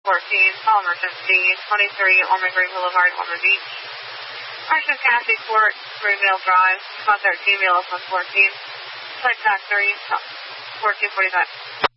call emergency, 23 Ormond Green Boulevard, Ormond Beach. Ocean County Court, Greenville Drive, 13 BLS 114, Flight Path 3, 4245.